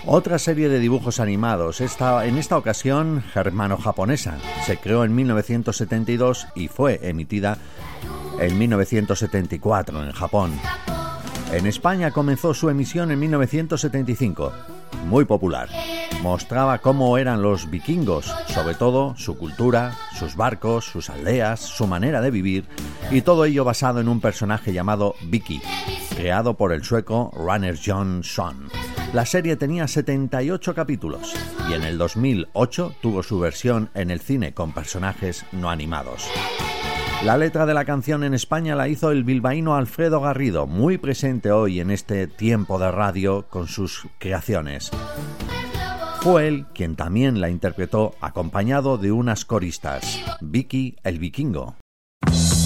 Otra serie de dibujos animados, en esta ocasión germano-japonesa. Se creó en 1972 y fue emitida en 1974 en Japón. En España comenzó su emisión en 1975. Muy popular. Mostraba cómo eran los vikingos, sobre todo su cultura, sus barcos, sus aldeas, su manera de vivir, y todo ello basado en un personaje llamado Vicky, creado por el sueco Runar Jonsson. La serie tenía 78 capítulos y en el 2008 tuvo su versión en el cine con personajes no animados. La letra de la canción en España la hizo el bilbaíno Alfredo Garrido, muy presente hoy en este tiempo de radio con sus creaciones. Fue él quien también la interpretó acompañado de unas coristas, Vicky el Vikingo.